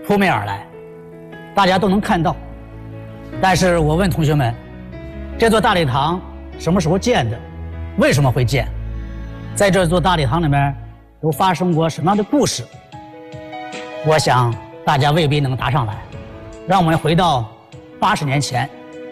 扑面而来，大家都能看到。但是我问同学们，这座大礼堂什么时候建的？为什么会建？在这座大礼堂里面都发生过什么样的故事？我想大家未必能答上来。让我们回到80年前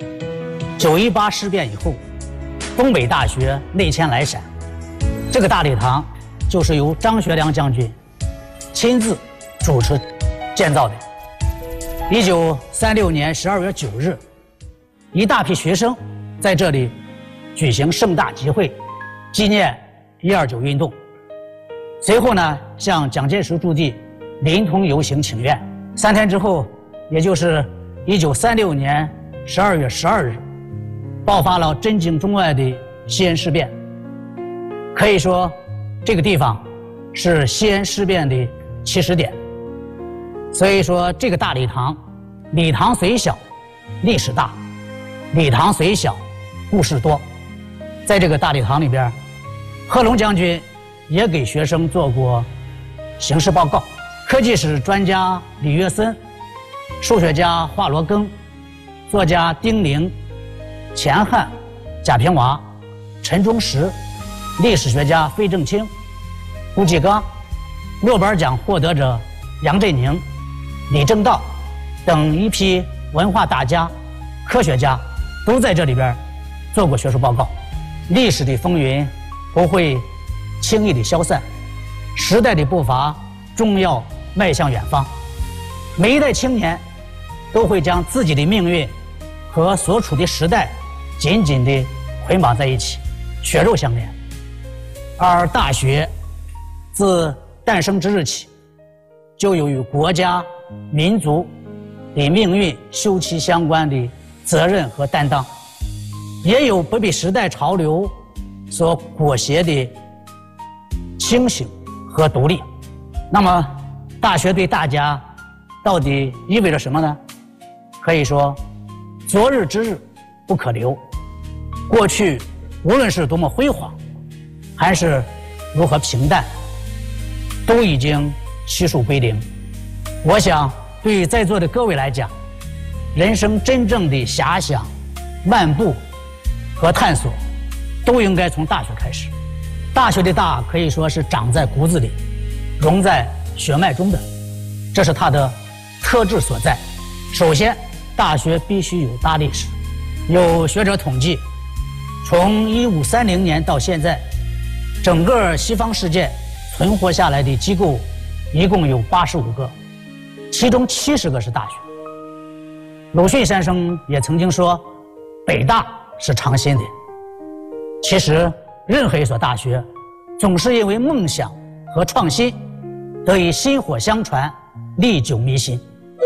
，9·18事变以后，东北大学内迁来陕，这个大礼堂就是由张学良将军亲自主持建造的。1936年12月9日，一大批学生在这里举行盛大集会，纪念129运动。随后呢，向蒋介石驻地临潼游行请愿。3天之后，也就是1936年12月12日，爆发了震惊中外的西安事变。可以说，这个地方是西安事变的起始点。所以说，这个大礼堂，礼堂虽小，历史大；礼堂虽小，故事多。在这个大礼堂里边，贺龙将军也给学生做过形式报告。科技史专家李约森、数学家华罗庚、作家丁玲、钱汉、贾平凹、陈忠实、历史学家费正清、顾继刚、诺贝尔奖获得者杨振宁、李政道等一批文化大家、科学家都在这里边做过学术报告。历史的风云不会轻易的消散，时代的步伐终要迈向远方。每一代青年都会将自己的命运和所处的时代紧紧地捆绑在一起，血肉相连。而大学自诞生之日起，就有与国家、民族的命运休戚相关的责任和担当，也有不被时代潮流所裹挟的清醒和独立。那么大学对大家到底意味着什么呢？可以说，昨日之日不可留。过去无论是多么辉煌，还是如何平淡，都已经悉数归零。我想对于在座的各位来讲，人生真正的遐想、漫步和探索，都应该从大学开始。大学的大可以说是长在骨子里，融在血脉中的，这是它的特质所在。首先，大学必须有大历史。有学者统计，从1530年到现在，整个西方世界存活下来的机构一共有85个，其中70个是大学。鲁迅先生也曾经说，北大是尝新的。其实任何一所大学总是因为梦想和创新得以薪火相传，历久弥新。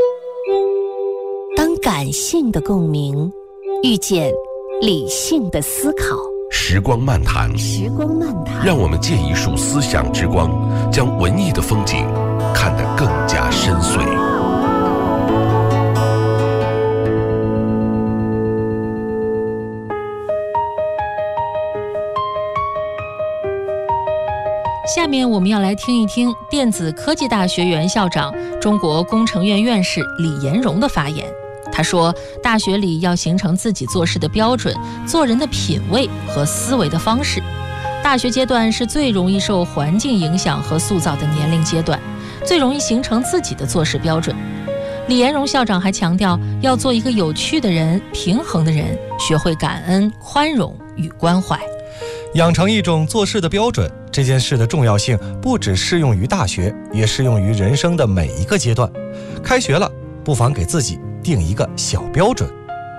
当感性的共鸣遇见理性的思考， 时光漫谈，让我们借一束思想之光，将文艺的风景看得更加深邃。 下面我们要来听一听电子科技大学原校长、中国工程院院士李延荣的发言。他说，大学里要形成自己做事的标准、做人的品味和思维的方式。大学阶段是最容易受环境影响和塑造的年龄阶段，最容易形成自己的做事标准。李延荣校长还强调，要做一个有趣的人、平衡的人，学会感恩、宽容与关怀。 养成一种做事的标准，这件事的重要性不只适用于大学，也适用于人生的每一个阶段。开学了，不妨给自己定一个小标准。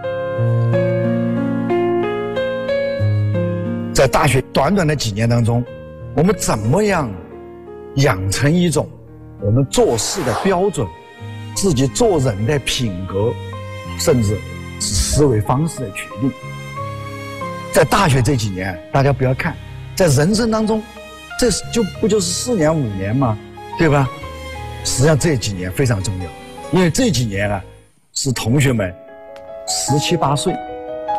在大学短短的几年当中，我们怎么样养成一种我们做事的标准，自己做人的品格，甚至是思维方式的决定。在大学这几年，大家不要看，在人生当中，这不就是4年5年吗？对吧？实际上这几年非常重要，因为这几年啊，是同学们17、18岁